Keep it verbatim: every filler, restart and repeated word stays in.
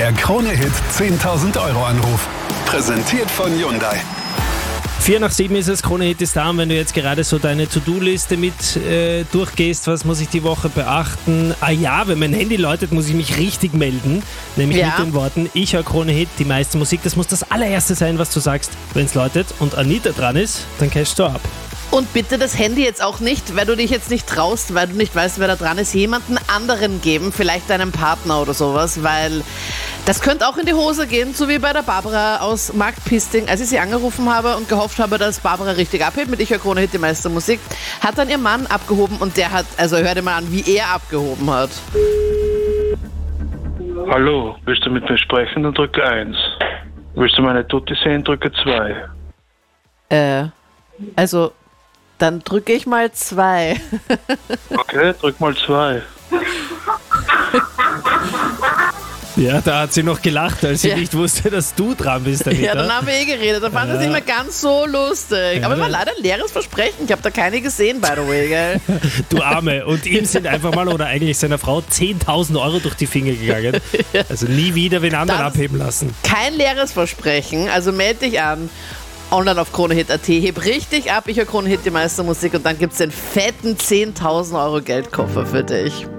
Der Krone-Hit zehntausend Euro Anruf. Präsentiert von Hyundai. Vier nach sieben ist es, Krone-Hit ist da. Und wenn du jetzt gerade so deine To-Do-Liste mit äh, durchgehst, was muss ich die Woche beachten? Ah ja, wenn mein Handy läutet, muss ich mich richtig melden. Nämlich Ja. mit den Worten, ich höre Krone-Hit, die meiste Musik. Das muss das allererste sein, was du sagst, wenn es läutet. Und Anita dran ist, dann cashst du ab. Und bitte das Handy jetzt auch nicht, weil du dich jetzt nicht traust, weil du nicht weißt, wer da dran ist, jemanden anderen geben, vielleicht deinem Partner oder sowas, weil das könnte auch in die Hose gehen, so wie bei der Barbara aus Marktpisting. Als ich sie angerufen habe und gehofft habe, dass Barbara richtig abhebt mit Ich höre Krone-Hit, die meiste Musik, hat dann ihr Mann abgehoben und der hat, also hör dir mal an, wie er abgehoben hat. Hallo, willst du mit mir sprechen, dann drücke eins. Willst du meine Tutti sehen, drücke zwei. Äh, also, dann drücke ich mal zwei. Okay, drück mal zwei. Ja, da hat sie noch gelacht, als sie Ja. nicht wusste, dass du dran bist, Anita. Ja, dann haben wir eh geredet. Da fand es nicht mehr ganz so lustig. Aber Ja. war leider ein leeres Versprechen. Ich habe da keine gesehen, by the way, gell? Du Arme. Und ihm sind einfach mal, oder eigentlich seiner Frau, zehntausend Euro durch die Finger gegangen. Also nie wieder wen anderen Das- abheben lassen. Kein leeres Versprechen. Also melde dich an. Online auf Kronehit punkt at. Heb richtig ab. Ich höre Kronehit, die meiste Musik. Und dann gibt es den fetten zehntausend Euro Geldkoffer für dich.